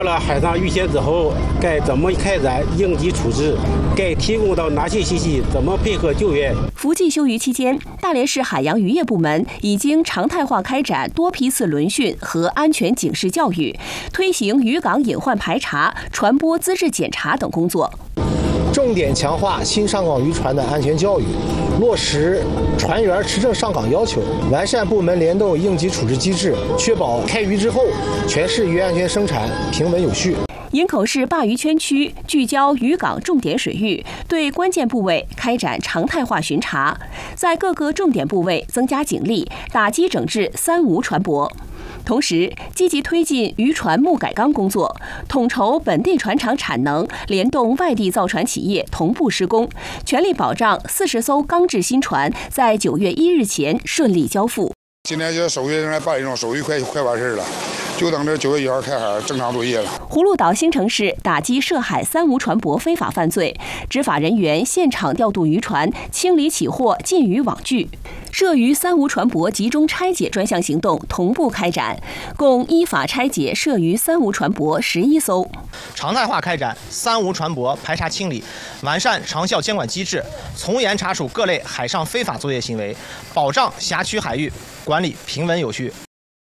了海上遇险之后，该怎么开展应急处置？该提供到哪些信息？怎么配合救援？ 伏季休渔期间，大连市海洋渔业部门已经常态化开展多批次轮训和安全警示教育，推行渔港隐患排查、船舶资质检查等工作。 重点强化新上港渔船的安全教育，落实船员持证上岗要求，完善部门联动应急处置机制，确保开渔之后全市渔安全生产平稳有序。 营口市鲅鱼圈区聚焦渔港重点水域，对关键部位开展常态化巡查，在各个重点部位增加警力，打击整治三无船舶。同时，积极推进渔船木改钢工作，统筹本地船厂产能，联动外地造船企业同步施工，全力保障40艘钢制新船在9月1日前顺利交付。 今天就手续正在办理中，手续快完事了，就等着9月1号开海正常作业了。 葫芦岛新城市打击涉海三无船舶非法犯罪，执法人员现场调度渔船，清理起获禁渔网具。涉渔三无船舶集中拆解专项行动同步开展，共依法拆解涉渔三无船舶11艘。 常态化开展三无船舶排查清理，完善长效监管机制，从严查处各类海上非法作业行为，保障辖区海域管理平稳有序。